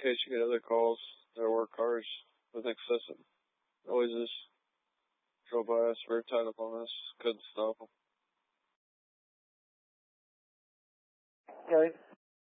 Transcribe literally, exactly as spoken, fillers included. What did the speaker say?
case you get other calls. There were cars with excessive noises. Drove by us, we were tied up on us, couldn't stop them. Okay.